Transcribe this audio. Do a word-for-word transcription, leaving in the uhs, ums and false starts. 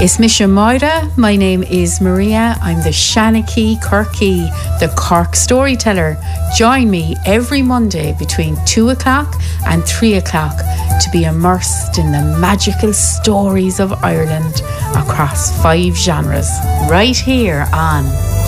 Is Misha Moira. My name is Maria. I'm the Shanachie Kirky, the Cork storyteller. Join me every Monday between two o'clock and three o'clock to be immersed in the magical stories of Ireland across five genres, right here on